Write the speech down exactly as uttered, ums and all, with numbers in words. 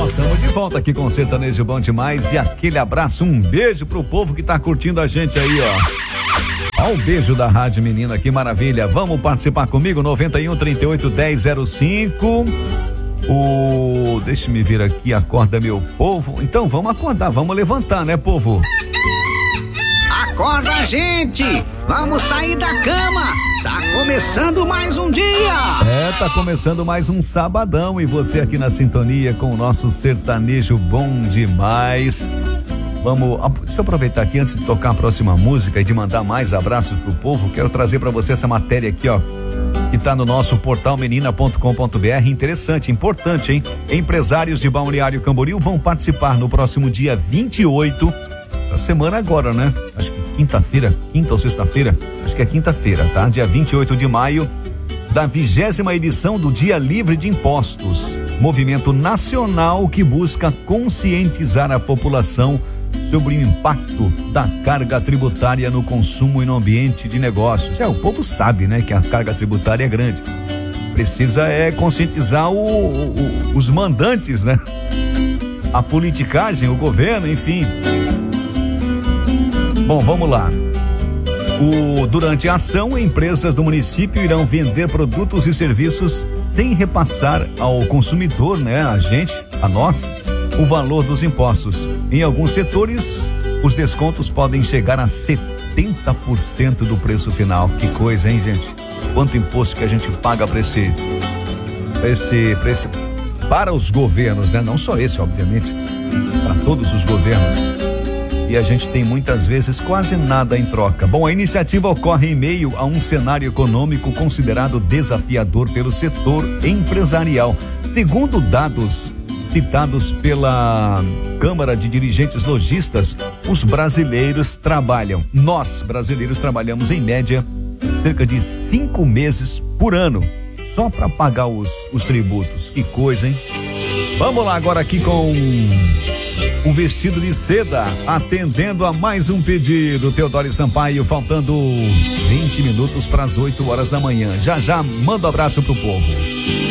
Estamos de volta aqui com o Sertanejo Bom Demais e aquele abraço, um beijo pro povo que tá curtindo a gente aí, ó. Ó o beijo da Rádio Menina, que maravilha. Vamos participar comigo, noventa e um, trinta e oito, dez, zero cinco. O... Deixa-me vir aqui, acorda meu povo. Então vamos acordar, vamos levantar, né, povo? Acorda, gente! Vamos sair da cama! Tá começando mais um dia! É, tá começando mais um sabadão e você aqui na sintonia com o nosso Sertanejo Bom Demais. Vamos, deixa eu aproveitar aqui antes de tocar a próxima música e de mandar mais abraços pro povo, quero trazer para você essa matéria aqui, ó, que tá no nosso portal menina ponto com ponto br. Interessante, importante, hein? Empresários de Balneário Camboriú vão participar no próximo dia vinte e oito, essa semana agora, né? Acho que quinta-feira, quinta ou sexta-feira, acho que é quinta-feira, tá? Dia vinte e oito de maio, da vigésima edição do Dia Livre de Impostos, movimento nacional que busca conscientizar a população sobre o impacto da carga tributária no consumo e no ambiente de negócios. É, o povo sabe, né, que a carga tributária é grande. Precisa é conscientizar o, o, os mandantes, né? A politicagem, o governo, enfim. Bom, vamos lá. O, durante a ação, empresas do município irão vender produtos e serviços sem repassar ao consumidor, né, a gente, a nós, o valor dos impostos. Em alguns setores, os descontos podem chegar a setenta por cento do preço final. Que coisa, hein, gente? Quanto imposto que a gente paga para esse, pra esse, pra esse, para os governos, né? Não só esse, obviamente, para todos os governos. E a gente tem muitas vezes quase nada em troca. Bom, a iniciativa ocorre em meio a um cenário econômico considerado desafiador pelo setor empresarial. Segundo dados citados pela Câmara de Dirigentes Lojistas, os brasileiros trabalham, nós brasileiros trabalhamos em média cerca de cinco meses por ano, só para pagar os, os tributos. Que coisa, hein? Vamos lá agora aqui com um vestido de seda, atendendo a mais um pedido. Teodoro Sampaio, faltando vinte minutos para as oito horas da manhã. Já já manda um abraço pro povo.